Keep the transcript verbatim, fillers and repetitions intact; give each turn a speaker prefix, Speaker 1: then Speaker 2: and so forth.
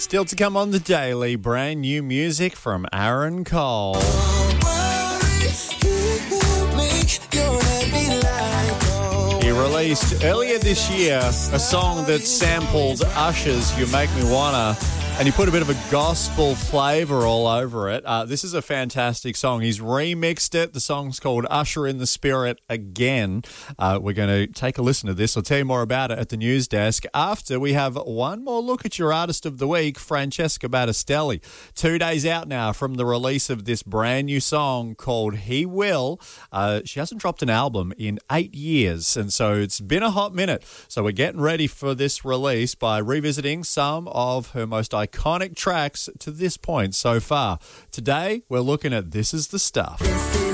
Speaker 1: Still to come on the daily, brand new music from Aaron Cole. He released earlier this year a song that sampled Usher's You Make Me Wanna, and he put a bit of a gospel flavour all over it. Uh, this is a fantastic song. He's remixed it. The song's called Usher in the Spirit Again. Uh, we're going to take a listen to this. I'll tell you more about it at the news desk after we have one more look at your artist of the week, Francesca Battistelli. Two days out now from the release of this brand new song called He Will. Uh, she hasn't dropped an album in eight years, and so it's been a hot minute. So we're getting ready for this release by revisiting some of her most iconic tracks to this point so far. Today, we're looking at This Is the Stuff.
Speaker 2: This is